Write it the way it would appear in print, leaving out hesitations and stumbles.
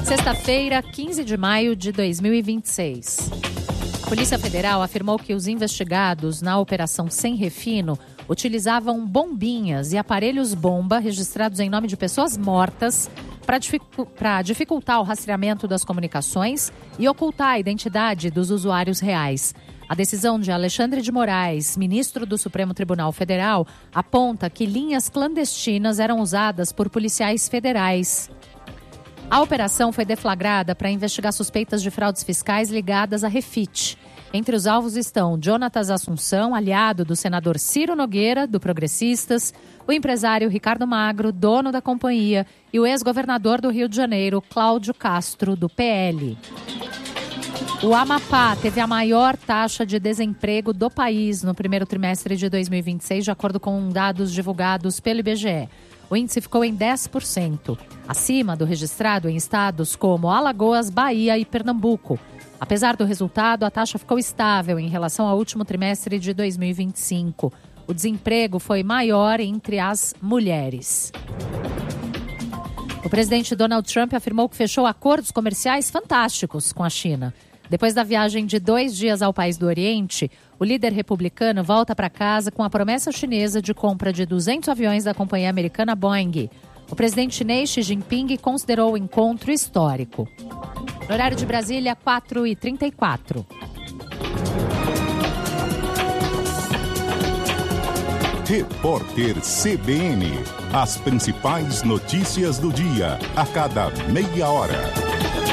Sexta-feira, 15 de maio de 2026. A Polícia Federal afirmou que os investigados na Operação Sem Refino utilizavam bombinhas e aparelhos-bomba registrados em nome de pessoas mortas para dificultar o rastreamento das comunicações e ocultar a identidade dos usuários reais. A decisão de Alexandre de Moraes, ministro do Supremo Tribunal Federal, aponta que linhas clandestinas eram usadas por policiais federais. A operação foi deflagrada para investigar suspeitas de fraudes fiscais ligadas à Refit. Entre os alvos estão Jonatas Assunção, aliado do senador Ciro Nogueira, do Progressistas, o empresário Ricardo Magro, dono da companhia, e o ex-governador do Rio de Janeiro, Cláudio Castro, do PL. O Amapá teve a maior taxa de desemprego do país no primeiro trimestre de 2026, de acordo com dados divulgados pelo IBGE. O índice ficou em 10%, acima do registrado em estados como Alagoas, Bahia e Pernambuco. Apesar do resultado, a taxa ficou estável em relação ao último trimestre de 2025. O desemprego foi maior entre as mulheres. O presidente Donald Trump afirmou que fechou acordos comerciais fantásticos com a China. Depois da viagem de 2 dias ao país do Oriente, o líder republicano volta para casa com a promessa chinesa de compra de 200 aviões da companhia americana Boeing. O presidente chinês Xi Jinping considerou o encontro histórico. No horário de Brasília, 4h34. Repórter CBN. As principais notícias do dia, a cada meia hora.